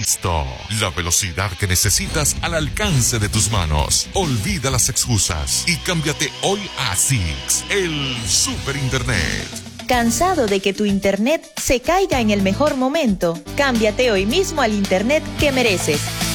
Nexto, la velocidad que necesitas al alcance de tus manos. Olvida las excusas y cámbiate hoy a Six, el super internet. ¿Cansado de que tu internet se caiga en el mejor momento? Cámbiate hoy mismo al internet que mereces.